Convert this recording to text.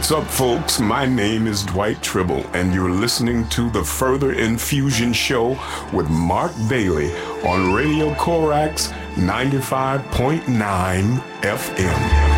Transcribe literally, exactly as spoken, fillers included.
What's up, folks? My name is Dwight Tribble, and you're listening to the Further Infusion Show with Mark Bailey on Radio Corax ninety-five point nine F M.